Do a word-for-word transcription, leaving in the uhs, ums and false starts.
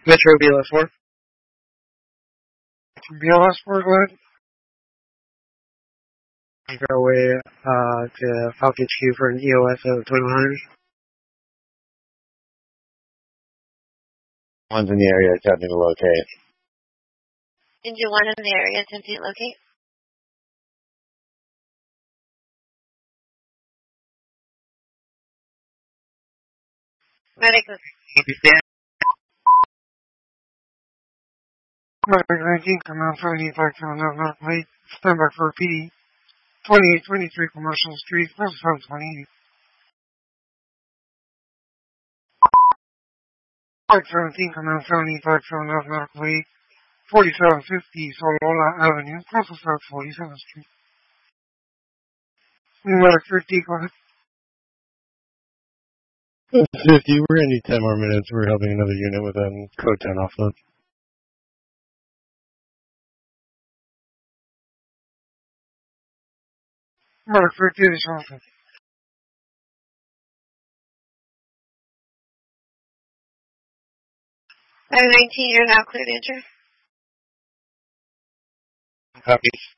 Metro B L S four. B L S four, go ahead. Go away uh, to Falcon H Q for an E O S of twenty-one hundred. One's in the area attempting to locate. Engine one in the area attempting to locate. Medic. Medic nineteen, come out seventy-five, seven oh North Lake. Stand by for P D. twenty-eight twenty-three Commercial Street, seven twenty-eight. Flight seventeen, come out seventy-five, seven oh North Lake. forty-seven fifty Solola Avenue, closest out forty-seventh Street. Medic fifty, go ahead. fifty, we're going to need ten more minutes. We're helping another unit with um, code ten offload. Medic fifty, additional fifty. Medic nineteen, you're now cleared to enter. Copy.